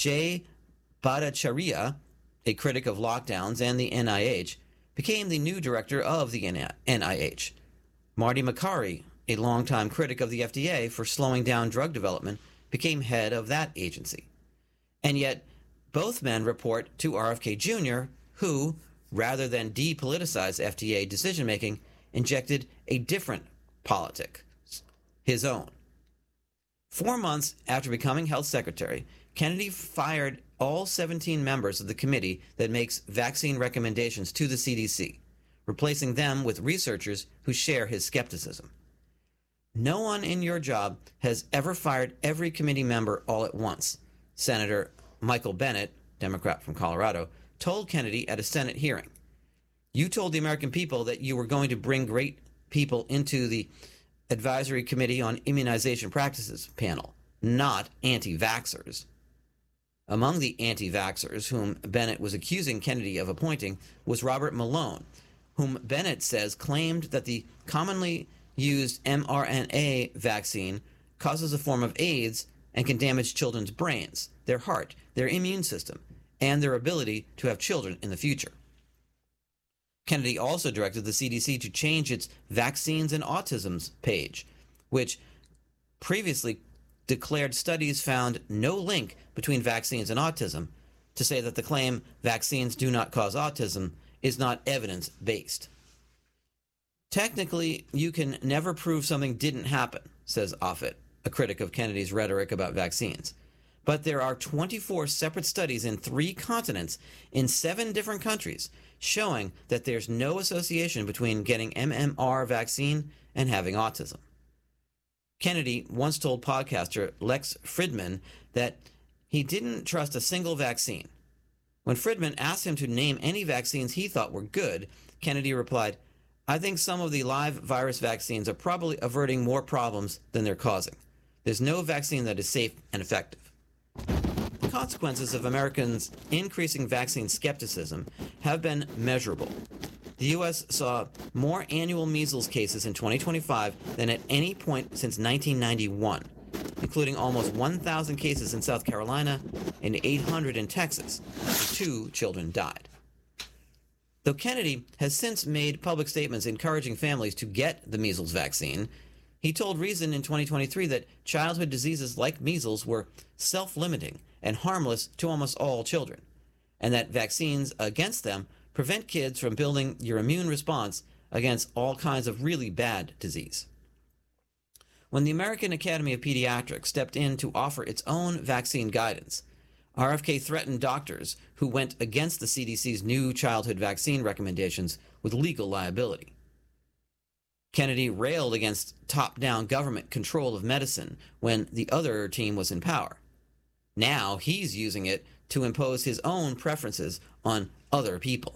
Jay Bhattacharya, a critic of lockdowns and the NIH, became the new director of the NIH. Marty Makary, a longtime critic of the FDA for slowing down drug development, became head of that agency. And yet, both men report to RFK Jr., who, rather than depoliticize FDA decision-making, injected a different politic, his own. 4 months after becoming health secretary, Kennedy fired all 17 members of the committee that makes vaccine recommendations to the CDC, replacing them with researchers who share his skepticism. No one in your job has ever fired every committee member all at once, Senator Michael Bennet, Democrat from Colorado, told Kennedy at a Senate hearing. You told the American people that you were going to bring great people into the Advisory Committee on Immunization Practices panel, not anti-vaxxers. Among the anti-vaxxers whom Bennett was accusing Kennedy of appointing was Robert Malone, whom Bennett says claimed that the commonly used mRNA vaccine causes a form of AIDS and can damage children's brains, their heart, their immune system, and their ability to have children in the future. Kennedy also directed the CDC to change its Vaccines and Autism page, which previously declared studies found no link between vaccines and autism, to say that the claim vaccines do not cause autism is not evidence-based. Technically, you can never prove something didn't happen, says Offit, a critic of Kennedy's rhetoric about vaccines. But there are 24 separate studies in 3 continents in 7 different countries showing that there's no association between getting MMR vaccine and having autism. Kennedy once told podcaster Lex Fridman that he didn't trust a single vaccine. When Fridman asked him to name any vaccines he thought were good, Kennedy replied, I think some of the live virus vaccines are probably averting more problems than they're causing. There's no vaccine that is safe and effective. The consequences of Americans' increasing vaccine skepticism have been measurable. The U.S. saw more annual measles cases in 2025 than at any point since 1991, including almost 1,000 cases in South Carolina and 800 in Texas. 2 children died. Though Kennedy has since made public statements encouraging families to get the measles vaccine, he told Reason in 2023 that childhood diseases like measles were self-limiting and harmless to almost all children, and that vaccines against them prevent kids from building your immune response against all kinds of really bad disease. When the American Academy of Pediatrics stepped in to offer its own vaccine guidance, RFK threatened doctors who went against the CDC's new childhood vaccine recommendations with legal liability. Kennedy railed against top-down government control of medicine when the other team was in power. Now he's using it to impose his own preferences on other people.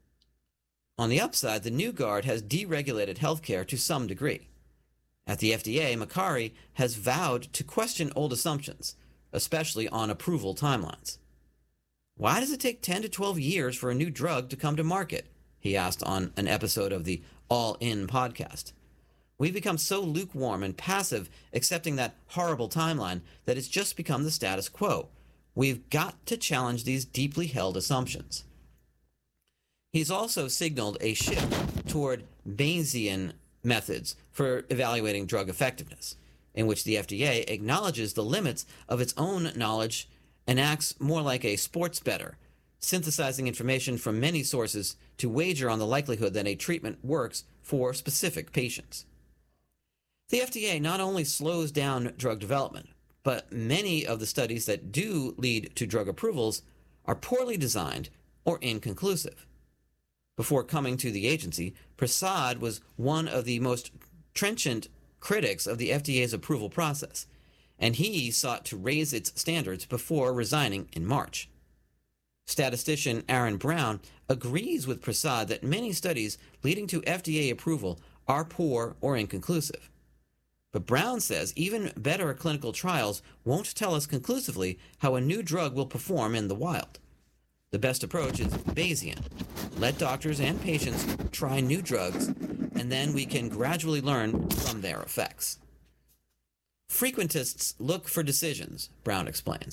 On the upside, the new guard has deregulated healthcare to some degree. At the FDA, Makary has vowed to question old assumptions, especially on approval timelines. Why does it take 10 to 12 years for a new drug to come to market? He asked on an episode of the All In podcast. We've become so lukewarm and passive accepting that horrible timeline that it's just become the status quo. We've got to challenge these deeply held assumptions. He's also signaled a shift toward Bayesian methods for evaluating drug effectiveness, in which the FDA acknowledges the limits of its own knowledge and acts more like a sports bettor, synthesizing information from many sources to wager on the likelihood that a treatment works for specific patients. The FDA not only slows down drug development, but many of the studies that do lead to drug approvals are poorly designed or inconclusive. Before coming to the agency, Prasad was one of the most trenchant critics of the FDA's approval process, and he sought to raise its standards before resigning in March. Statistician Aaron Brown agrees with Prasad that many studies leading to FDA approval are poor or inconclusive. But Brown says even better clinical trials won't tell us conclusively how a new drug will perform in the wild. The best approach is Bayesian. Let doctors and patients try new drugs, and then we can gradually learn from their effects. Frequentists look for decisions, Brown explains.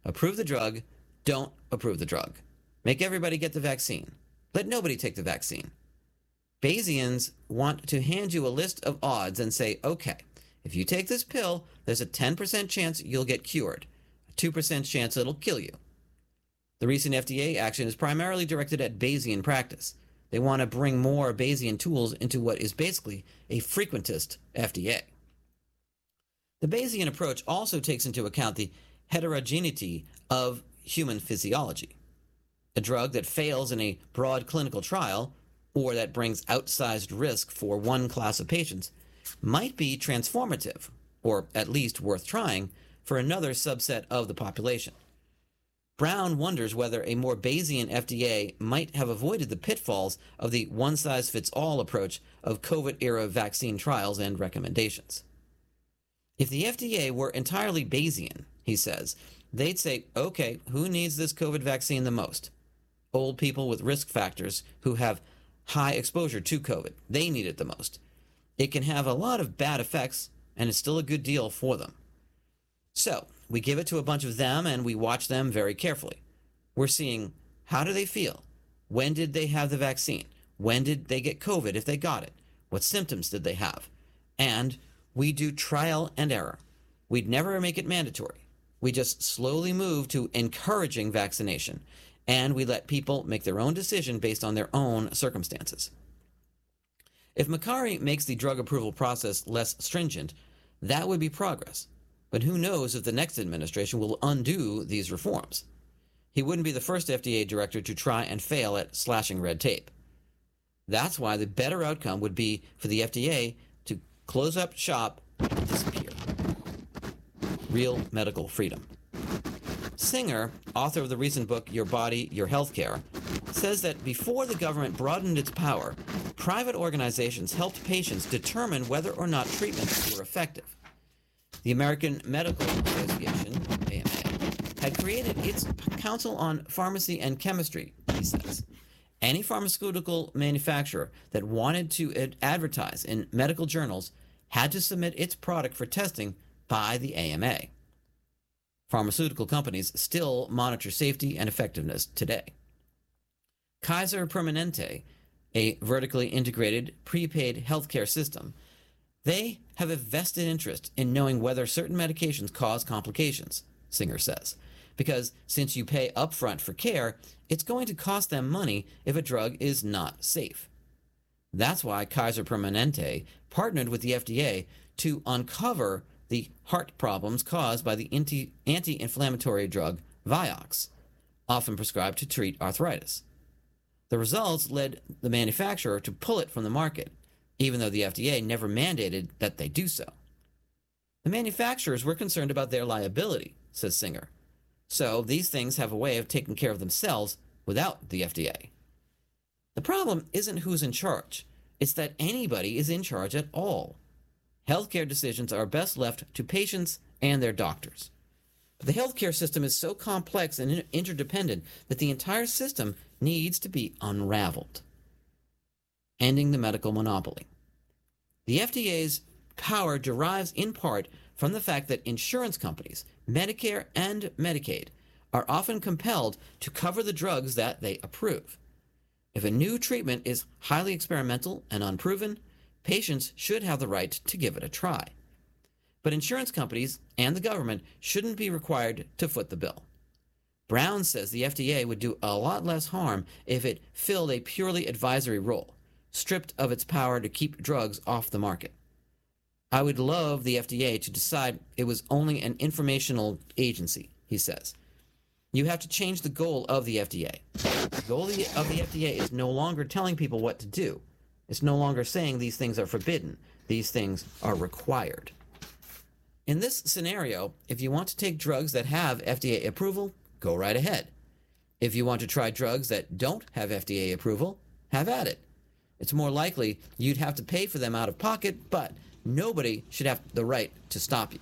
Approve the drug, don't approve the drug. Make everybody get the vaccine. Let nobody take the vaccine. Bayesians want to hand you a list of odds and say, okay, if you take this pill, there's a 10% chance you'll get cured, a 2% chance it'll kill you. The recent FDA action is primarily directed at Bayesian practice. They want to bring more Bayesian tools into what is basically a frequentist FDA. The Bayesian approach also takes into account the heterogeneity of human physiology. A drug that fails in a broad clinical trial, or that brings outsized risk for one class of patients, might be transformative, or at least worth trying, for another subset of the population. Brown wonders whether a more Bayesian FDA might have avoided the pitfalls of the one-size-fits-all approach of COVID-era vaccine trials and recommendations. If the FDA were entirely Bayesian, he says, they'd say, okay, who needs this COVID vaccine the most? Old people with risk factors who have high exposure to COVID. They need it the most. It can have a lot of bad effects, and it's still a good deal for them. So, we give it to a bunch of them, and we watch them very carefully. We're seeing, how do they feel? When did they have the vaccine? When did they get COVID if they got it? What symptoms did they have? And we do trial and error. We'd never make it mandatory. We just slowly move to encouraging vaccination, and we let people make their own decision based on their own circumstances. If Makary makes the drug approval process less stringent, that would be progress. But who knows if the next administration will undo these reforms? He wouldn't be the first FDA director to try and fail at slashing red tape. That's why the better outcome would be for the FDA to close up shop and disappear. Real medical freedom. Singer, author of the recent book Your Body, Your Healthcare, says that before the government broadened its power, private organizations helped patients determine whether or not treatments were effective. The American Medical Association, AMA, had created its Council on Pharmacy and Chemistry, he says. Any pharmaceutical manufacturer that wanted to advertise in medical journals had to submit its product for testing by the AMA. Pharmaceutical companies still monitor safety and effectiveness today. Kaiser Permanente, a vertically integrated prepaid healthcare system, they have a vested interest in knowing whether certain medications cause complications, Singer says, because since you pay upfront for care, it's going to cost them money if a drug is not safe. That's why Kaiser Permanente partnered with the FDA to uncover the heart problems caused by the anti-inflammatory drug Vioxx, often prescribed to treat arthritis. The results led the manufacturer to pull it from the market, even though the FDA never mandated that they do so. The manufacturers were concerned about their liability, says Singer. So these things have a way of taking care of themselves without the FDA. The problem isn't who's in charge. It's that anybody is in charge at all. Healthcare decisions are best left to patients and their doctors. But the healthcare system is so complex and interdependent that the entire system needs to be unraveled. Ending the medical monopoly. The FDA's power derives in part from the fact that insurance companies, Medicare and Medicaid, are often compelled to cover the drugs that they approve. If a new treatment is highly experimental and unproven, patients should have the right to give it a try. But insurance companies and the government shouldn't be required to foot the bill. Brown says the FDA would do a lot less harm if it filled a purely advisory role, stripped of its power to keep drugs off the market. I would love the FDA to decide it was only an informational agency, he says. You have to change the goal of the FDA. The goal of the FDA is no longer telling people what to do. It's no longer saying these things are forbidden. These things are required. In this scenario, if you want to take drugs that have FDA approval, go right ahead. If you want to try drugs that don't have FDA approval, have at it. It's more likely you'd have to pay for them out of pocket, but nobody should have the right to stop you.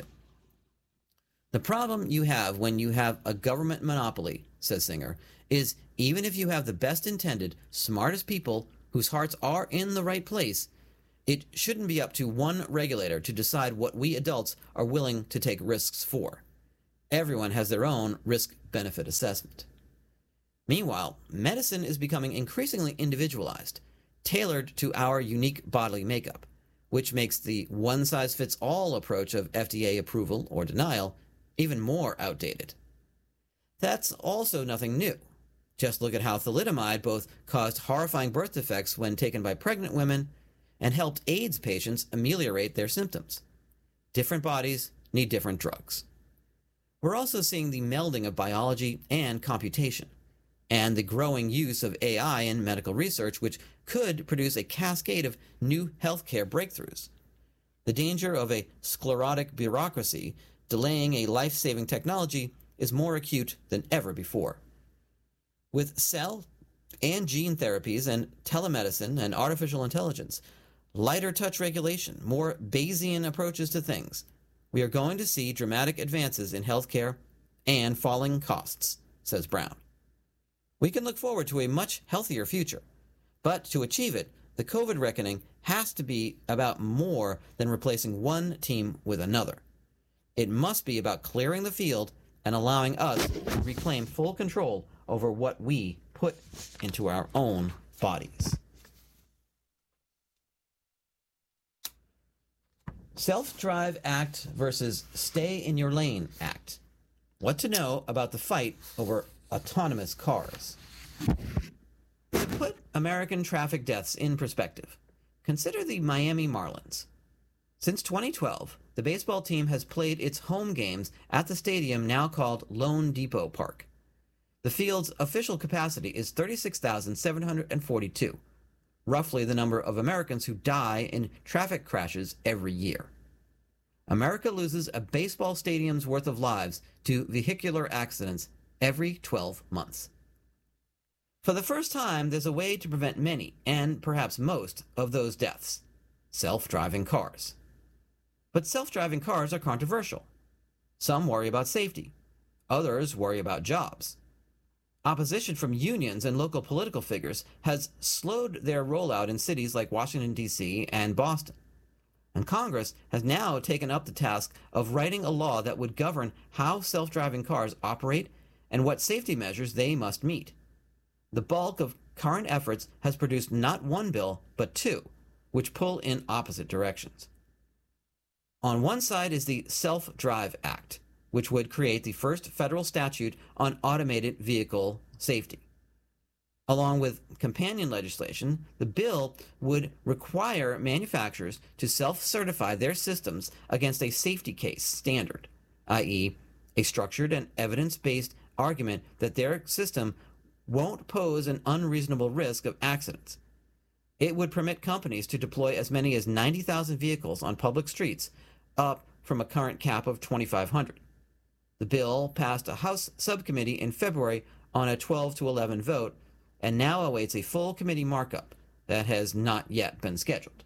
The problem you have when you have a government monopoly, says Singer, is even if you have the best intended, smartest people whose hearts are in the right place, it shouldn't be up to one regulator to decide what we adults are willing to take risks for. Everyone has their own risk-benefit assessment. Meanwhile, medicine is becoming increasingly individualized, tailored to our unique bodily makeup, which makes the one-size-fits-all approach of FDA approval or denial even more outdated. That's also nothing new. Just look at how thalidomide both caused horrifying birth defects when taken by pregnant women and helped AIDS patients ameliorate their symptoms. Different bodies need different drugs. We're also seeing the melding of biology and computation, and the growing use of AI in medical research, which could produce a cascade of new healthcare breakthroughs. The danger of a sclerotic bureaucracy delaying a life-saving technology is more acute than ever before. With cell and gene therapies and telemedicine and artificial intelligence, lighter touch regulation, more Bayesian approaches to things, we are going to see dramatic advances in healthcare and falling costs, says Brown. We can look forward to a much healthier future, but to achieve it, the COVID reckoning has to be about more than replacing one team with another. It must be about clearing the field and allowing us to reclaim full control over what we put into our own bodies. Self-Drive Act versus Stay in Your Lane Act. What to know about the fight over autonomous cars. To put American traffic deaths in perspective, consider the Miami Marlins. Since 2012, the baseball team has played its home games at the stadium now called Lone Depot Park. The field's official capacity is 36,742, roughly the number of Americans who die in traffic crashes every year. America loses a baseball stadium's worth of lives to vehicular accidents every 12 months. For the first time, there's a way to prevent many, and perhaps most, of those deaths: self-driving cars. But self-driving cars are controversial. Some worry about safety. Others worry about jobs. Opposition from unions and local political figures has slowed their rollout in cities like Washington, D.C. and Boston. And Congress has now taken up the task of writing a law that would govern how self-driving cars operate and what safety measures they must meet. The bulk of current efforts has produced not one bill, but two, which pull in opposite directions. On one side is the Self-Drive Act, which would create the first federal statute on automated vehicle safety. Along with companion legislation, the bill would require manufacturers to self-certify their systems against a safety case standard, i.e., a structured and evidence-based argument that their system won't pose an unreasonable risk of accidents. It would permit companies to deploy as many as 90,000 vehicles on public streets, up from a current cap of 2,500. The bill passed a House subcommittee in February on a 12-11 vote, and now awaits a full committee markup that has not yet been scheduled.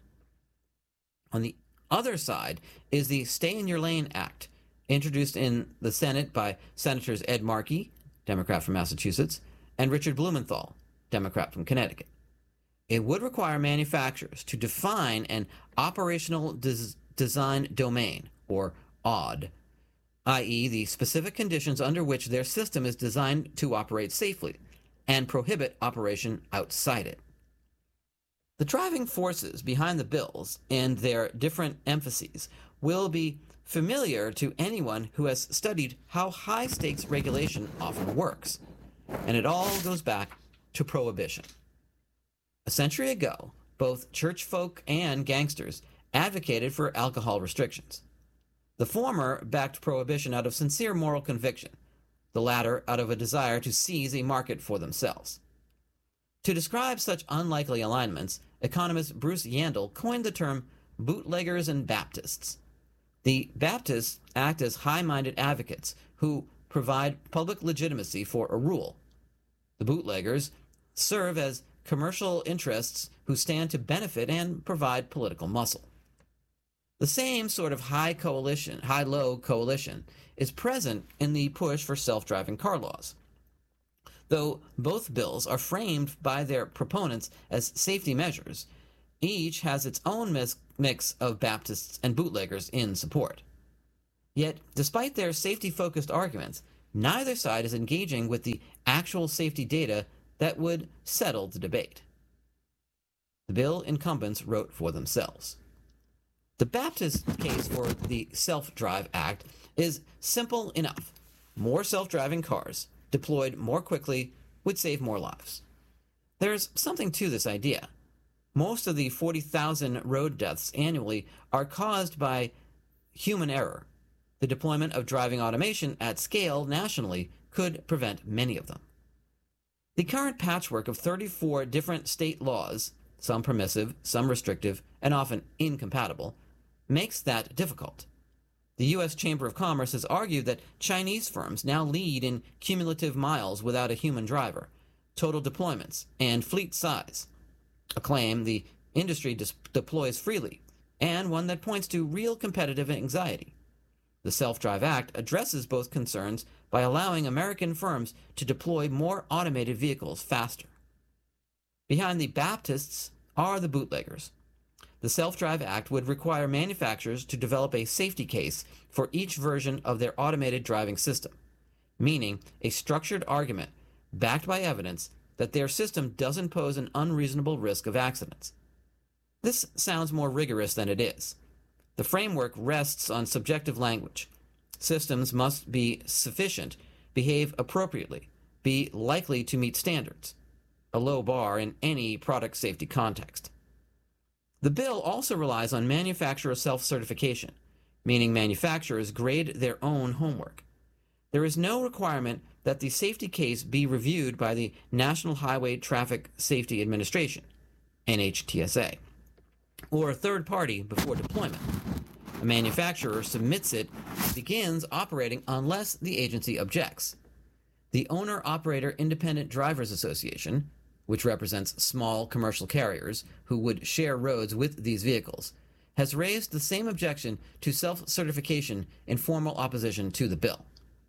On the other side is the Stay in Your Lane Act, introduced in the Senate by Senators Ed Markey, Democrat from Massachusetts, and Richard Blumenthal, Democrat from Connecticut. It would require manufacturers to define an operational design domain, or ODD, i.e. the specific conditions under which their system is designed to operate safely, and prohibit operation outside it. The driving forces behind the bills and their different emphases will be familiar to anyone who has studied how high-stakes regulation often works, and it all goes back to Prohibition. A century ago, both church folk and gangsters advocated for alcohol restrictions. The former backed Prohibition out of sincere moral conviction, the latter out of a desire to seize a market for themselves. To describe such unlikely alignments, economist Bruce Yandel coined the term bootleggers and Baptists. The Baptists act as high-minded advocates who provide public legitimacy for a rule. The bootleggers serve as commercial interests who stand to benefit and provide political muscle. The same sort of high-low coalition is present in the push for self-driving car laws. Though both bills are framed by their proponents as safety measures, each has its own mix of Baptists and bootleggers in support. Yet, despite their safety-focused arguments, neither side is engaging with the actual safety data that would settle the debate. The bill incumbents wrote for themselves. The Baptist case for the Self-Drive Act is simple enough. More self-driving cars, deployed more quickly, would save more lives. There's something to this idea. Most of the 40,000 road deaths annually are caused by human error. The deployment of driving automation at scale nationally could prevent many of them. The current patchwork of 34 different state laws, some permissive, some restrictive, and often incompatible, makes that difficult. The U.S. Chamber of Commerce has argued that Chinese firms now lead in cumulative miles without a human driver, total deployments, and fleet size, a claim the industry deploys freely, and one that points to real competitive anxiety. The Self-Drive Act addresses both concerns by allowing American firms to deploy more automated vehicles faster. Behind the Baptists are the bootleggers. The Self-Drive Act would require manufacturers to develop a safety case for each version of their automated driving system, meaning a structured argument backed by evidence that their system doesn't pose an unreasonable risk of accidents. This sounds more rigorous than it is. The framework rests on subjective language. Systems must be sufficient, behave appropriately, be likely to meet standards, a low bar in any product safety context. The bill also relies on manufacturer self-certification, meaning manufacturers grade their own homework. There is no requirement that the safety case be reviewed by the National Highway Traffic Safety Administration, NHTSA, or a third party before deployment. A manufacturer submits it and begins operating unless the agency objects. The Owner-Operator Independent Drivers Association, which represents small commercial carriers who would share roads with these vehicles, has raised the same objection to self-certification in formal opposition to the bill.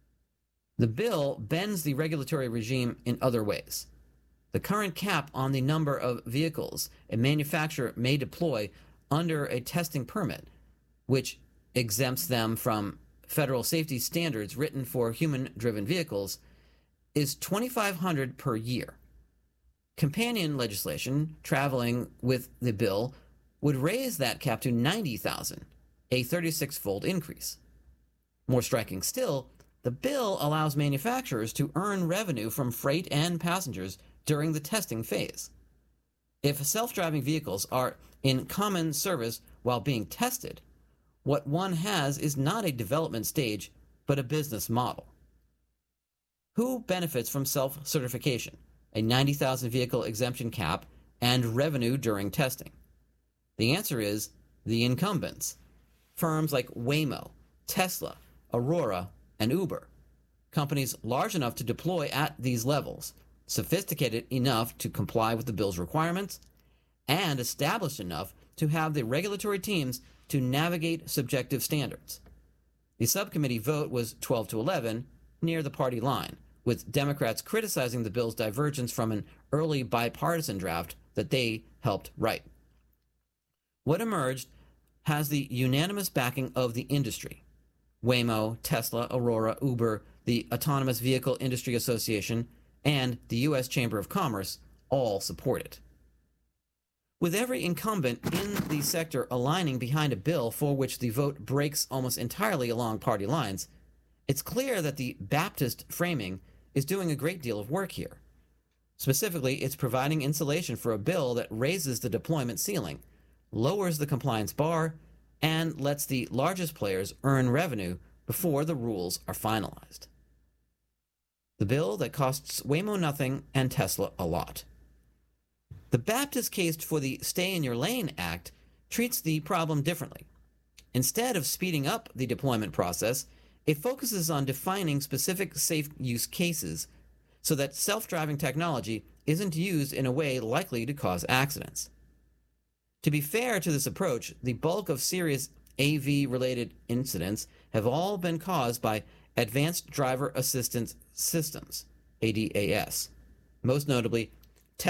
The bill bends the regulatory regime in other ways. The current cap on the number of vehicles a manufacturer may deploy under a testing permit, which exempts them from federal safety standards written for human-driven vehicles, is 2,500 per year. Companion legislation traveling with the bill would raise that cap to 90,000, a 36-fold increase. More striking still, the bill allows manufacturers to earn revenue from freight and passengers during the testing phase. If self-driving vehicles are in common service while being tested, what one has is not a development stage, but a business model. Who benefits from self-certification, a 90,000 vehicle exemption cap, and revenue during testing? The answer is the incumbents. Firms like Waymo, Tesla, Aurora, and Uber. Companies large enough to deploy at these levels, sophisticated enough to comply with the bill's requirements, and established enough to have the regulatory teams to navigate subjective standards. The subcommittee vote was 12-11, near the party line, with Democrats criticizing the bill's divergence from an early bipartisan draft that they helped write. What emerged has the unanimous backing of the industry. Waymo, Tesla, Aurora, Uber, the Autonomous Vehicle Industry Association, and the U.S. Chamber of Commerce all support it. With every incumbent in the sector aligning behind a bill for which the vote breaks almost entirely along party lines, it's clear that the Baptist framing is doing a great deal of work here. Specifically, it's providing insulation for a bill that raises the deployment ceiling, lowers the compliance bar, and lets the largest players earn revenue before the rules are finalized. The bill that costs Waymo nothing and Tesla a lot. The Baptist case for the Stay in Your Lane Act treats the problem differently. Instead of speeding up the deployment process, it focuses on defining specific safe use cases so that self-driving technology isn't used in a way likely to cause accidents. To be fair to this approach, the bulk of serious AV-related incidents have all been caused by Advanced Driver Assistance Systems, ADAS, most notably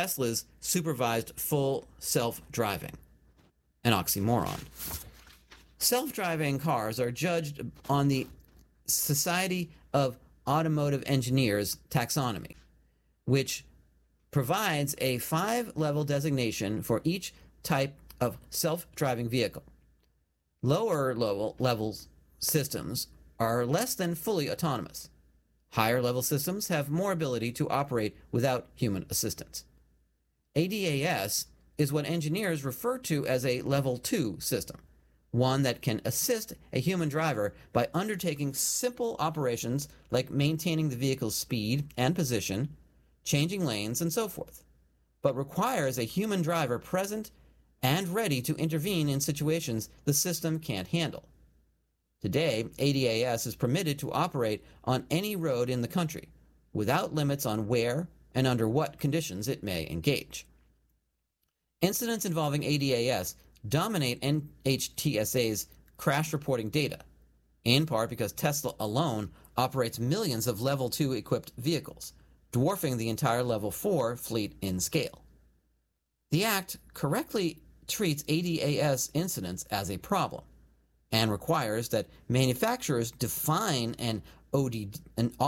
Tesla's supervised full self-driving, an oxymoron. Self-driving cars are judged on the Society of Automotive Engineers taxonomy, which provides a 5-level designation for each type of self-driving vehicle. Lower level systems are less than fully autonomous. Higher level systems have more ability to operate without human assistance. ADAS is what engineers refer to as a level 2 system, one that can assist a human driver by undertaking simple operations like maintaining the vehicle's speed and position, changing lanes, and so forth, but requires a human driver present and ready to intervene in situations the system can't handle. Today, ADAS is permitted to operate on any road in the country, without limits on where and under what conditions it may engage. Incidents involving ADAS dominate NHTSA's crash reporting data, in part because Tesla alone operates millions of Level 2 equipped vehicles, dwarfing the entire Level 4 fleet in scale. The Act correctly treats ADAS incidents as a problem and requires that manufacturers define an ODD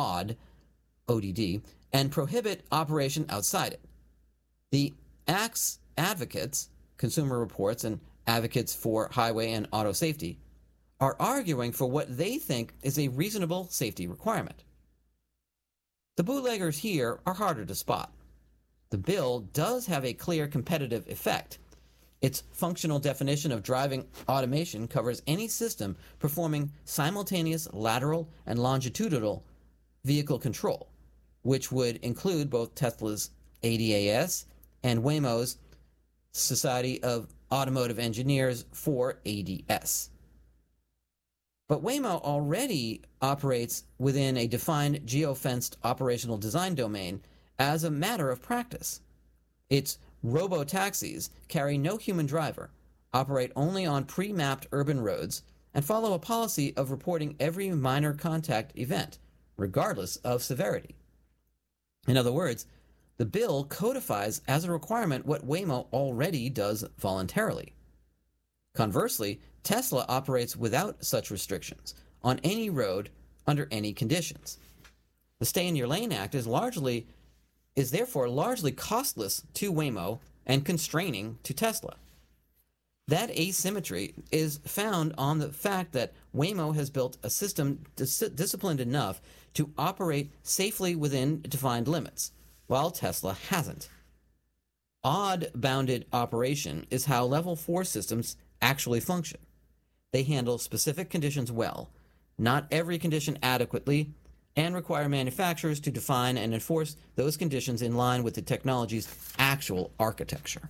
and prohibit operation outside it. The Act's advocates, Consumer Reports and advocates for highway and auto safety, are arguing for what they think is a reasonable safety requirement. The bootleggers here are harder to spot. The bill does have a clear competitive effect. Its functional definition of driving automation covers any system performing simultaneous lateral and longitudinal vehicle control, which would include both Tesla's ADAS and Waymo's Society of Automotive Engineers for ADS. But Waymo already operates within a defined geofenced operational design domain as a matter of practice. Its robo-taxis carry no human driver, operate only on pre-mapped urban roads, and follow a policy of reporting every minor contact event, regardless of severity. In other words, the bill codifies as a requirement what Waymo already does voluntarily. Conversely, Tesla operates without such restrictions on any road under any conditions. The Stay in Your Lane Act is therefore largely costless to Waymo and constraining to Tesla. That asymmetry is found on the fact that Waymo has built a system disciplined enough to operate safely within defined limits, while Tesla hasn't. Odd-bounded operation is how Level 4 systems actually function. They handle specific conditions well, not every condition adequately, and require manufacturers to define and enforce those conditions in line with the technology's actual architecture.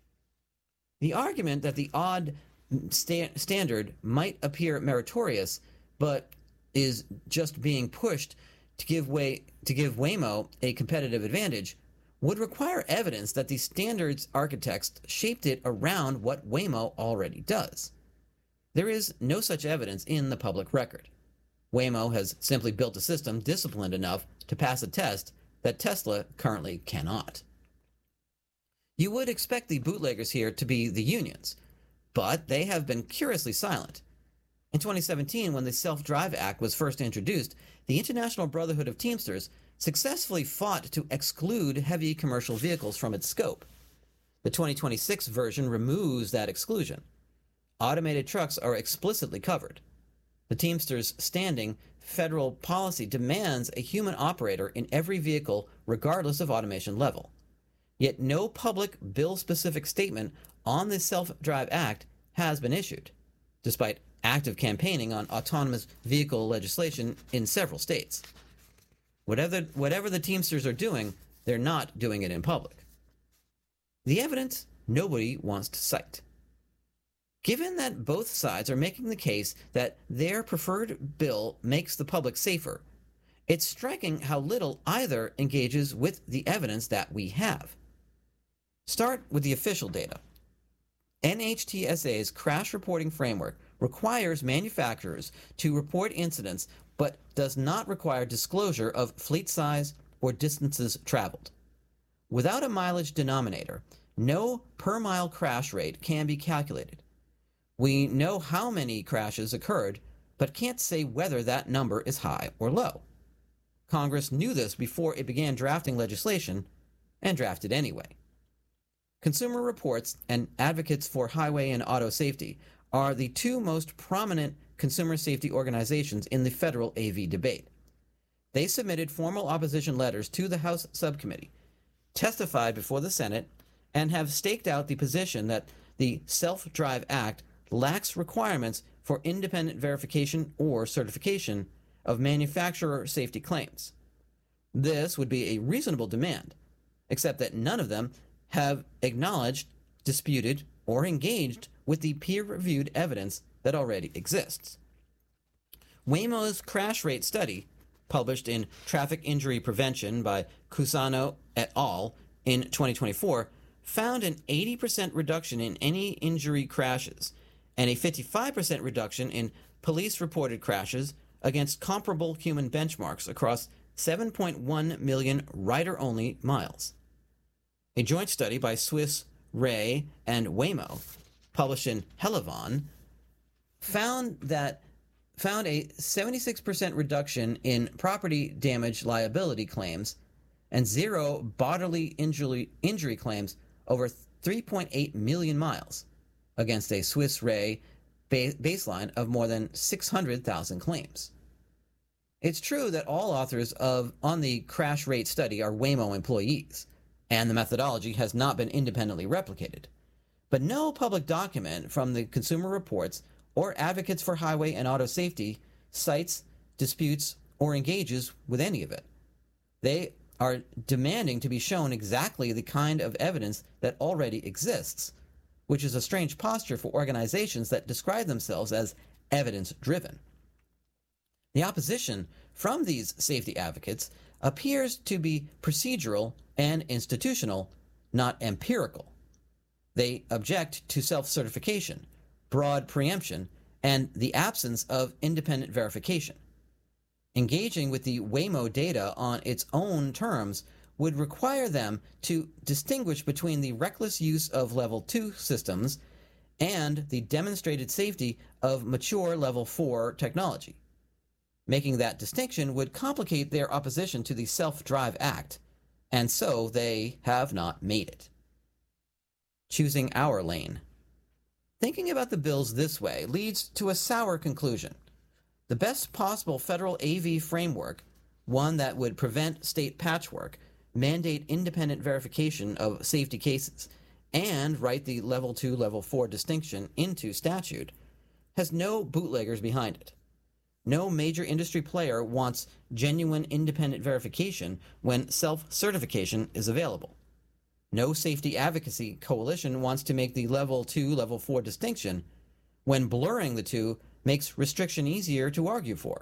The argument that the odd standard might appear meritorious, but is just being pushed to give Waymo a competitive advantage, would require evidence that the standard's architects shaped it around what Waymo already does. There is no such evidence in the public record. Waymo has simply built a system disciplined enough to pass a test that Tesla currently cannot. You would expect the bootleggers here to be the unions, but they have been curiously silent. In 2017, when the Self-Drive Act was first introduced, the International Brotherhood of Teamsters successfully fought to exclude heavy commercial vehicles from its scope. The 2026 version removes that exclusion. Automated trucks are explicitly covered. The Teamsters' standing federal policy demands a human operator in every vehicle regardless of automation level. Yet no public bill-specific statement on the Self-Drive Act has been issued, despite active campaigning on autonomous vehicle legislation in several states. Whatever the Teamsters are doing, they're not doing it in public. The evidence nobody wants to cite. Given that both sides are making the case that their preferred bill makes the public safer, it's striking how little either engages with the evidence that we have. Start with the official data. NHTSA's crash reporting framework requires manufacturers to report incidents but does not require disclosure of fleet size or distances traveled. Without a mileage denominator, no per-mile crash rate can be calculated. We know how many crashes occurred, but can't say whether that number is high or low. Congress knew this before it began drafting legislation, and drafted anyway. Consumer Reports and Advocates for Highway and Auto Safety are the two most prominent consumer safety organizations in the federal AV debate. They submitted formal opposition letters to the House subcommittee, testified before the Senate, and have staked out the position that the Self-Drive Act lacks requirements for independent verification or certification of manufacturer safety claims. This would be a reasonable demand, except that none of them have acknowledged, disputed, or engaged with the peer-reviewed evidence that already exists. Waymo's crash rate study, published in Traffic Injury Prevention by Cusano et al. In 2024, found an 80% reduction in any injury crashes and a 55% reduction in police-reported crashes against comparable human benchmarks across 7.1 million rider-only miles. A joint study by Swiss Re and Waymo, published in Helivon, found a 76% reduction in property damage liability claims and zero bodily injury claims over 3.8 million miles, against a Swiss Re baseline of more than 600,000 claims. It's true that all authors on the crash rate study are Waymo employees, and the methodology has not been independently replicated. But no public document from the Consumer Reports or Advocates for Highway and Auto Safety cites, disputes, or engages with any of it. They are demanding to be shown exactly the kind of evidence that already exists, which is a strange posture for organizations that describe themselves as evidence-driven. The opposition from these safety advocates appears to be procedural and institutional, not empirical. They object to self-certification, broad preemption, and the absence of independent verification. Engaging with the Waymo data on its own terms would require them to distinguish between the reckless use of Level 2 systems and the demonstrated safety of mature Level 4 technology. Making that distinction would complicate their opposition to the Self-Drive Act, and so they have not made it. Choosing our lane. Thinking about the bills this way leads to a sour conclusion. The best possible federal AV framework, one that would prevent state patchwork, mandate independent verification of safety cases, and write the Level 2, Level 4 distinction into statute, has no bootleggers behind it. No major industry player wants genuine independent verification when self-certification is available. No safety advocacy coalition wants to make the Level 2, Level 4 distinction when blurring the two makes restriction easier to argue for.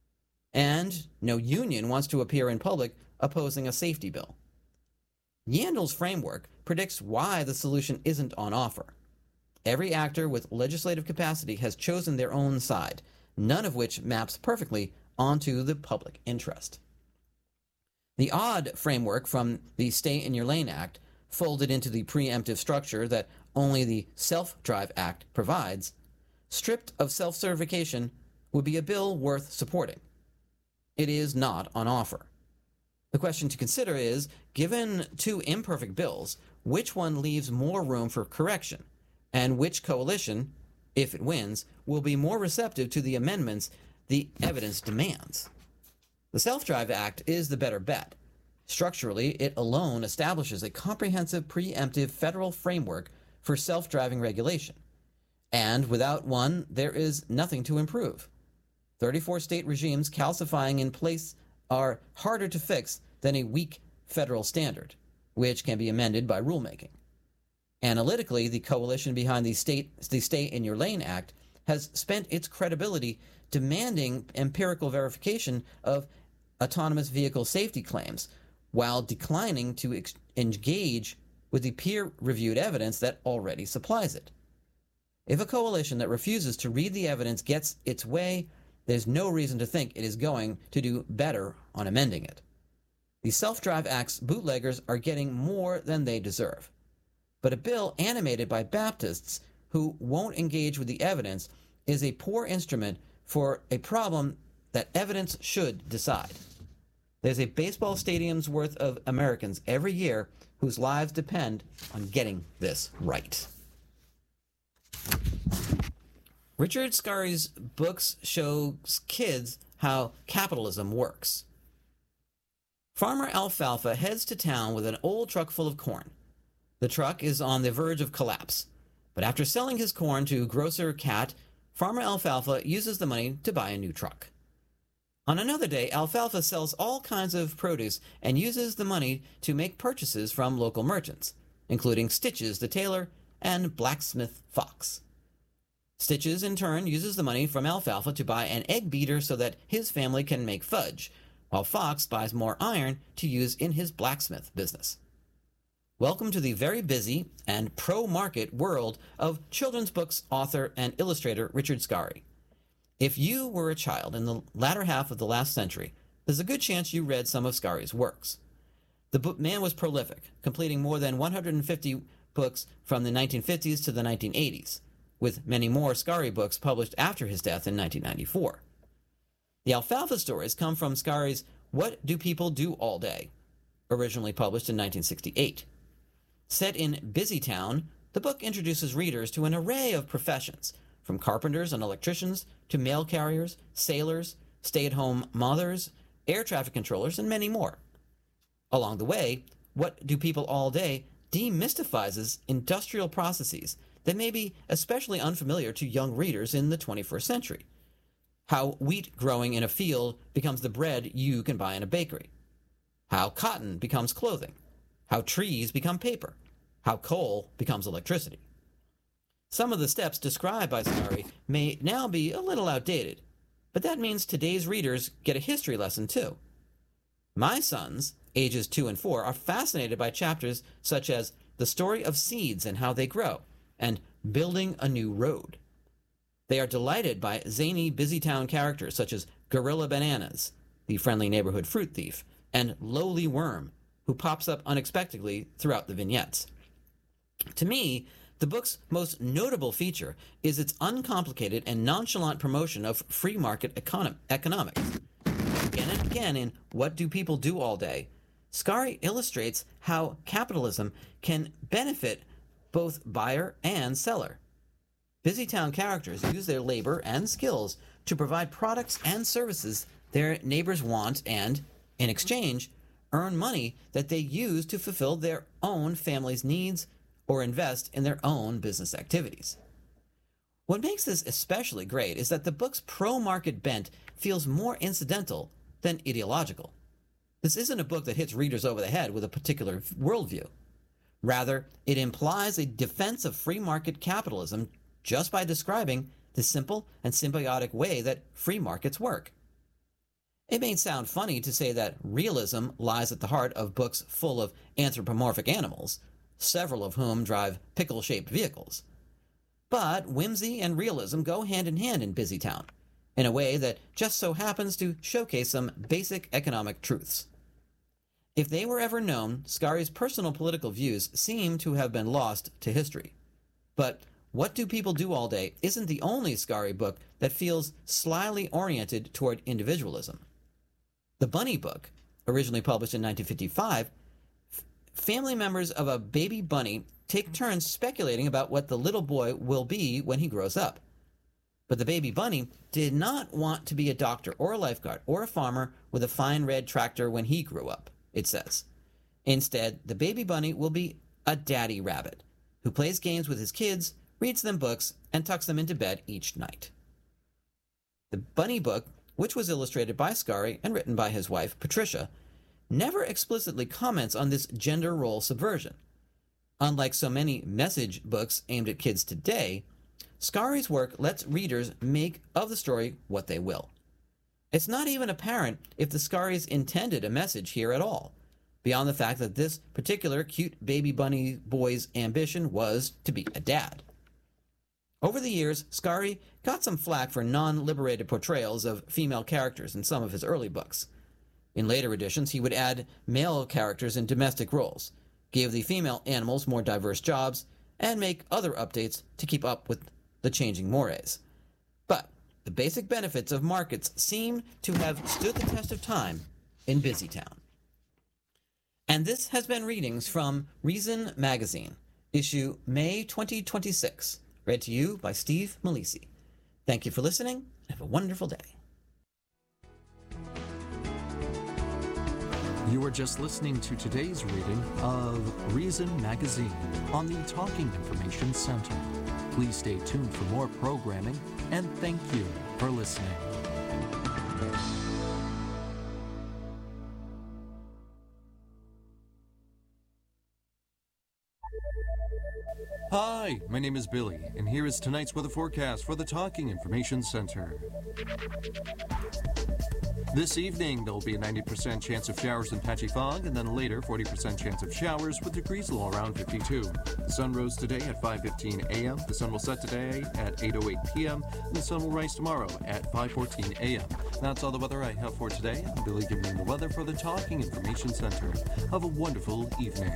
And no union wants to appear in public opposing a safety bill. Yandel's framework predicts why the solution isn't on offer. Every actor with legislative capacity has chosen their own side, none of which maps perfectly onto the public interest. The odd framework from the Stay in Your Lane Act, folded into the preemptive structure that only the Self-Drive Act provides, stripped of self-certification, would be a bill worth supporting. It is not on offer. The question to consider is, given two imperfect bills, which one leaves more room for correction, and which coalition, if it wins, will be more receptive to the amendments the evidence demands? The Self-Drive Act is the better bet. Structurally, it alone establishes a comprehensive preemptive federal framework for self-driving regulation. And without one, there is nothing to improve. 34 state regimes calcifying in place are harder to fix than a weak federal standard, which can be amended by rulemaking. Analytically, the coalition behind the Stay in Your Lane Act has spent its credibility demanding empirical verification of autonomous vehicle safety claims, while declining to engage with the peer-reviewed evidence that already supplies it. If a coalition that refuses to read the evidence gets its way, there's no reason to think it is going to do better on amending it. The Self-Drive Act's bootleggers are getting more than they deserve. But a bill animated by Baptists who won't engage with the evidence is a poor instrument for a problem that evidence should decide. There's a baseball stadium's worth of Americans every year whose lives depend on getting this right. Richard Scarry's books show kids how capitalism works. Farmer Alfalfa heads to town with an old truck full of corn. The truck is on the verge of collapse, but after selling his corn to grocer Cat, Farmer Alfalfa uses the money to buy a new truck. On another day, Alfalfa sells all kinds of produce and uses the money to make purchases from local merchants, including Stitches the tailor and Blacksmith Fox. Stitches, in turn, uses the money from Alfalfa to buy an egg beater so that his family can make fudge, while Fox buys more iron to use in his blacksmith business. Welcome to the very busy and pro-market world of children's books author and illustrator Richard Scarry. If you were a child in the latter half of the last century, there's a good chance you read some of Scarry's works. The man was prolific, completing more than 150 books from the 1950s to the 1980s, with many more Scarry books published after his death in 1994. The Alfalfa stories come from Scarry's What Do People Do All Day, originally published in 1968. Set in Busytown, the book introduces readers to an array of professions, from carpenters and electricians to mail carriers, sailors, stay-at-home mothers, air traffic controllers, and many more. Along the way, What Do People All Day demystifies industrial processes that may be especially unfamiliar to young readers in the 21st century. How wheat growing in a field becomes the bread you can buy in a bakery. How cotton becomes clothing. How trees become paper. How coal becomes electricity. Some of the steps described by Scarry may now be a little outdated, but that means today's readers get a history lesson too. My sons, ages 2 and 4, are fascinated by chapters such as the story of seeds and how they grow, and building a new road. They are delighted by zany Busytown characters such as Gorilla Bananas, the friendly neighborhood fruit thief, and Lowly Worm, who pops up unexpectedly throughout the vignettes. To me, the book's most notable feature is its uncomplicated and nonchalant promotion of free market economics. Again and again in What Do People Do All Day, Scarry illustrates how capitalism can benefit both buyer and seller. Busytown characters use their labor and skills to provide products and services their neighbors want and, in exchange, earn money that they use to fulfill their own family's needs or invest in their own business activities. What makes this especially great is that the book's pro-market bent feels more incidental than ideological. This isn't a book that hits readers over the head with a particular worldview. Rather, it implies a defense of free market capitalism just by describing the simple and symbiotic way that free markets work. It may sound funny to say that realism lies at the heart of books full of anthropomorphic animals, several of whom drive pickle-shaped vehicles. But whimsy and realism go hand in hand in Busytown, in a way that just so happens to showcase some basic economic truths. If they were ever known, Scarry's personal political views seem to have been lost to history. But What Do People Do All Day isn't the only Scarry book that feels slyly oriented toward individualism. The Bunny book, originally published in 1955, family members of a baby bunny take turns speculating about what the little boy will be when he grows up. But the baby bunny did not want to be a doctor or a lifeguard or a farmer with a fine red tractor when he grew up, it says. Instead, the baby bunny will be a daddy rabbit who plays games with his kids, reads them books, and tucks them into bed each night. The Bunny book, which was illustrated by Scarry and written by his wife, Patricia, never explicitly comments on this gender role subversion. Unlike so many message books aimed at kids today, Scarry's work lets readers make of the story what they will. It's not even apparent if the Scarrys intended a message here at all, beyond the fact that this particular cute baby bunny boy's ambition was to be a dad. Over the years, Scarry got some flack for non-liberated portrayals of female characters in some of his early books. In later editions, he would add male characters in domestic roles, give the female animals more diverse jobs, and make other updates to keep up with the changing mores. But the basic benefits of markets seem to have stood the test of time in Busytown. And this has been readings from Reason Magazine, issue May 2026, read to you by Steve Malisi. Thank you for listening, and have a wonderful day. You are just listening to today's reading of Reason Magazine on the Talking Information Center. Please stay tuned for more programming, and thank you for listening. Hi, my name is Billy, and here is tonight's weather forecast for the Talking Information Center. This evening, there will be a 90% chance of showers and patchy fog, and then later, 40% chance of showers with degrees low around 52. The sun rose today at 5:15 a.m., the sun will set today at 8:08 p.m., and the sun will rise tomorrow at 5:14 a.m. That's all the weather I have for today. I'm Billy giving you the weather for the Talking Information Center. Have a wonderful evening.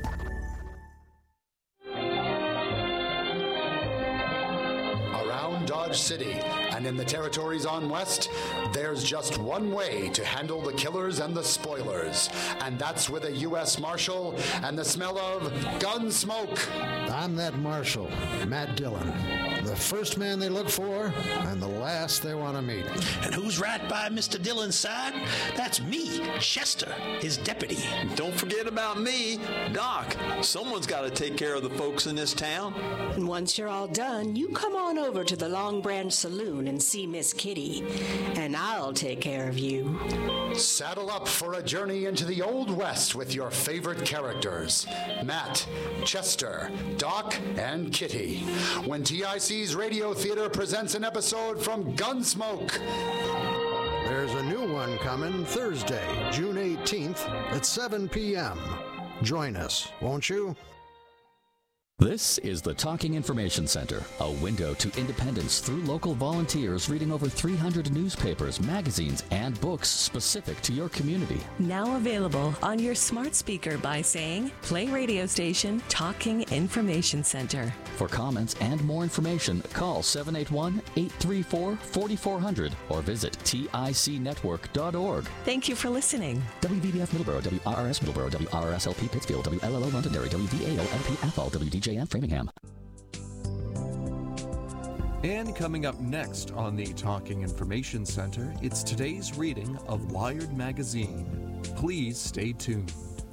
Dodge City and in the territories on west, there's just one way to handle the killers and the spoilers, and that's with a U.S. Marshal and the smell of gun smoke. I'm that Marshal, Matt Dillon, the first man they look for and the last they want to meet. And who's right by Mr. Dillon's side? That's me, Chester, his deputy. Don't forget about me, Doc. Someone's got to take care of the folks in this town. And once you're all done, you come on over to the Long Branch Saloon and see Miss Kitty, and I'll take care of you. Saddle up for a journey into the Old West with your favorite characters, Matt, Chester, Doc, and Kitty, when TIC's Radio Theater presents an episode from Gunsmoke. There's a new one coming Thursday, June 18th at 7 p.m. Join us, won't you? This is the Talking Information Center, a window to independence through local volunteers reading over 300 newspapers, magazines, and books specific to your community. Now available on your smart speaker by saying, play radio station Talking Information Center. For comments and more information, call 781-834-4400 or visit ticnetwork.org. Thank you for listening. WVBF Middleborough, WRRS Middleborough, WRSLP Pittsfield, WLLO Londonderry, WDAO-LP-FL, WDJM Framingham. And coming up next on the Talking Information Center, it's today's reading of Wired Magazine. Please stay tuned.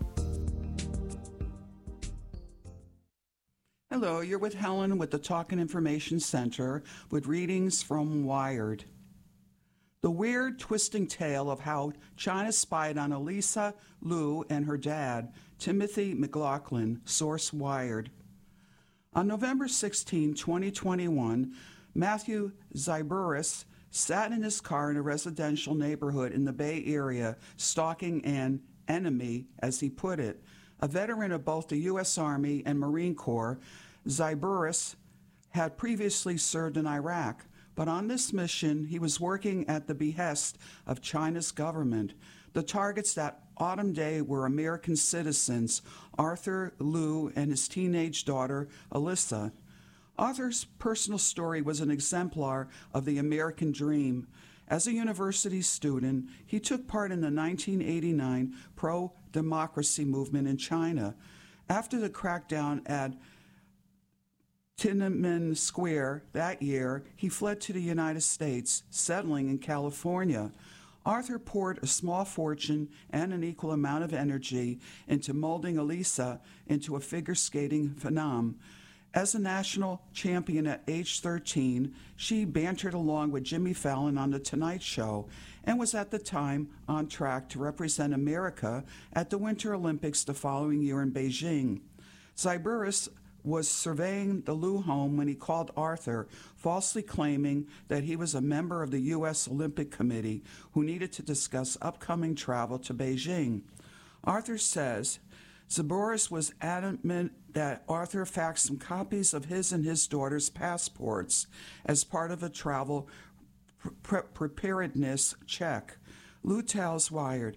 Hello, you're with Helen with the Talking Information Center with readings from Wired. The weird, twisting tale of how China spied on Elisa Lu and her dad, Timothy McLaughlin, source Wired. On November 16, 2021, Matthew Zyburis sat in his car in a residential neighborhood in the Bay Area, stalking an enemy, as he put it. A veteran of both the U.S. Army and Marine Corps, Zyburis had previously served in Iraq, but on this mission, he was working at the behest of China's government. The targets that autumn day were American citizens, Arthur Liu and his teenage daughter, Alyssa. Arthur's personal story was an exemplar of the American dream. As a university student, he took part in the 1989 pro-democracy movement in China. After the crackdown at Tiananmen Square that year, he fled to the United States, settling in California. Arthur poured a small fortune and an equal amount of energy into molding Elisa into a figure skating phenom. As a national champion at age 13, she bantered along with Jimmy Fallon on The Tonight Show and was at the time on track to represent America at the Winter Olympics the following year in Beijing. Zyburis was surveying the Liu home when he called Arthur, falsely claiming that he was a member of the U.S. Olympic Committee who needed to discuss upcoming travel to Beijing. Arthur says Zyburis was adamant that Arthur faxed some copies of his and his daughter's passports as part of a travel preparedness check. Liu tells Wired,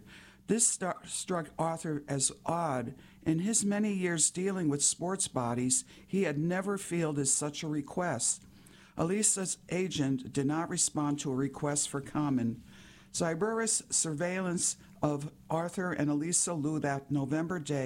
This struck Arthur as odd. In his many years dealing with sports bodies, he had never fielded such a request. Elisa's agent did not respond to a request for comment. Zyberus' surveillance of Arthur and Elisa Lu that November day